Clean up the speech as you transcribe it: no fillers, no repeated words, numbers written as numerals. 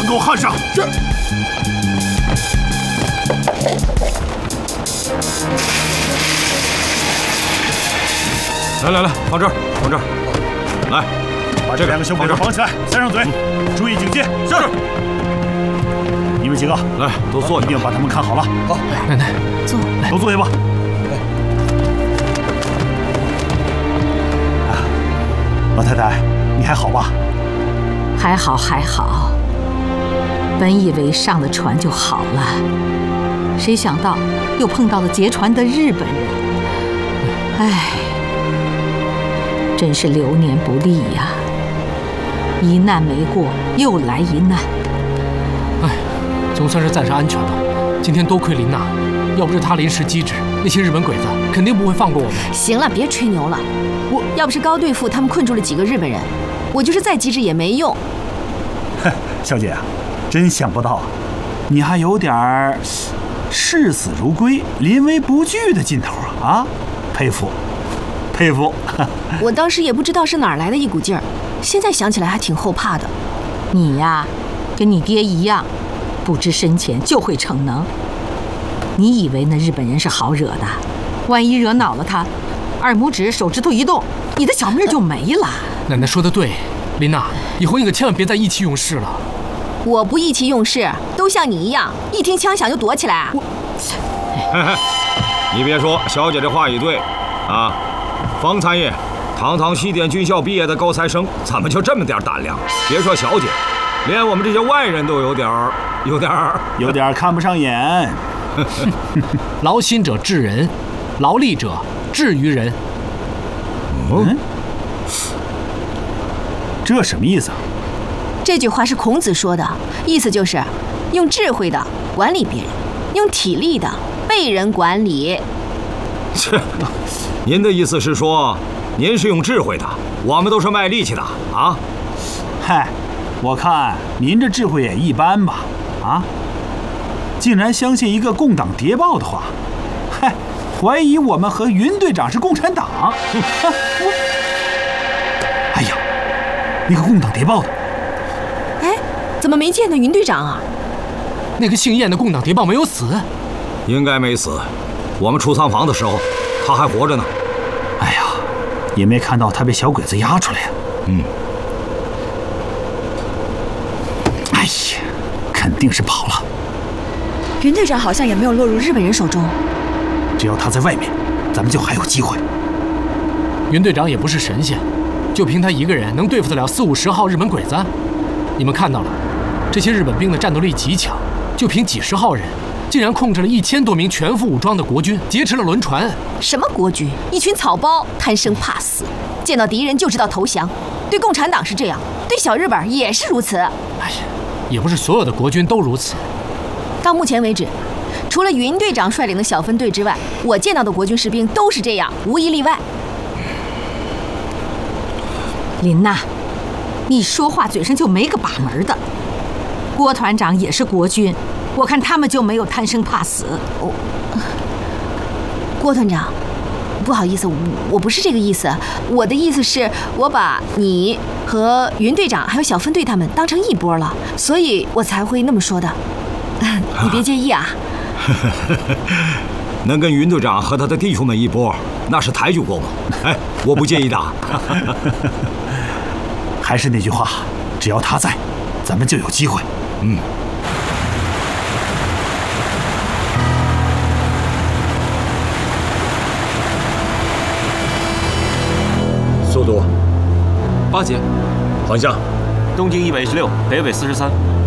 给我焊上。 是。 来，放这儿，来， 把这2个小鬼子绑起来，塞上嘴，注意警戒。是。你们几个来，都坐下， 一定要把他们看好了。 好， 奶奶， 坐， 都坐下吧。老太太，你还好吧？ 还好。本以为上了船就好了，谁想到又碰到了劫船的日本人。唉，真是流年不利呀！一难没过，又来一难。 哎，总算是暂时安全了。今天多亏琳娜，要不是她临时机智，那些日本鬼子肯定不会放过我们。 行了，别吹牛了。要不是高队副他们困住了几个日本人，我就是再机智也没用。 哼，小姐啊，真想不到啊，你还有点视死如归、临危不惧的劲头啊！佩服。 我当时也不知道是哪儿来的一股劲儿，现在想起来还挺后怕的。 你呀，跟你爹一样，不知深浅就会逞能。你以为那日本人是好惹的？万一惹恼了他，二拇指手指头一动，你的小命就没了。 奶奶说的对，琳娜，以后你可千万别再意气用事了。 我不意气用事，都像你一样，一听枪响就躲起来。 你别说，小姐这话也对啊。方参议，堂堂西点军校毕业的高材生，怎么就这么点胆量？别说小姐，连我们这些外人都有点看不上眼。 劳心者治人，劳力者治于人。 这什么意思啊？ 这句话是孔子说的，意思就是用智慧的管理别人，用体力的被人管理。 切，您的意思是说，您是用智慧的，我们都是卖力气的啊？ 嗨，我看您这智慧也一般吧？啊，竟然相信一个共党谍报的话，嗨，怀疑我们和云队长是共产党。哎呀，那个共党谍报的， 哎，怎么没见到云队长啊？ 那个姓燕的共党谍报没有死？ 应该没死。我们出仓房的时候，他还活着呢。 哎呀，也没看到他被小鬼子押出来呀。哎呀，肯定是跑了。 云队长好像也没有落入日本人手中。 只要他在外面，咱们就还有机会。 云队长也不是神仙，就凭他一个人能对付得了4、50号日本鬼子？你们看到了，这些日本兵的战斗力极强，就凭几10号人，竟然控制了1000多名全副武装的国军，劫持了轮船。 什么国军？一群草包，贪生怕死，见到敌人就知道投降。对共产党是这样，对小日本也是如此。 哎呀，也不是所有的国军都如此。 到目前为止，除了云队长率领的小分队之外，我见到的国军士兵都是这样，无一例外。 琳娜，你说话嘴上就没个把门的。郭团长也是国军，我看他们就没有贪生怕死。 郭团长，不好意思，我不是这个意思。我的意思是，我把你和云队长还有小分队他们当成一波了，所以我才会那么说的。你别介意啊。 能跟云队长和他的弟兄们一波，那是抬举过我。哎，我不介意的。 还是那句话，只要他在，咱们就有机会。 速度 8节， 方向东经116，北纬43。